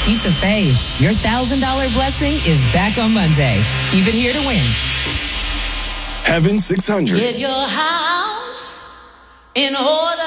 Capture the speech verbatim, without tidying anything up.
Keep the faith. Your one thousand dollars blessing is back on Monday. Keep it here to win. Heaven six hundred. Get your house in order.